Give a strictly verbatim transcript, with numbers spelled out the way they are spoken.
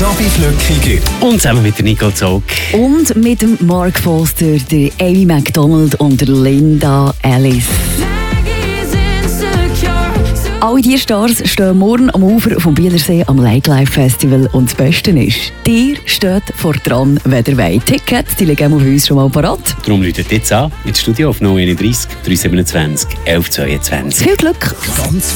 Gabi Flückiger. Und zusammen mit der Nicole Zog. Und mit dem Mark Foster, der Amy MacDonald und der Linda Ellis. Alle diese Stars stehen morgen am Ufer vom Bielersee am Lake Life Festival. Und das Beste ist, ihr steht vor dran, wenn ihr wollt. Tickets, die liegen auf uns schon mal parat. Darum läutet jetzt an ins Studio auf null einunddreißig, drei siebenundzwanzig, elf zweiundzwanzig. Viel Glück! Ganz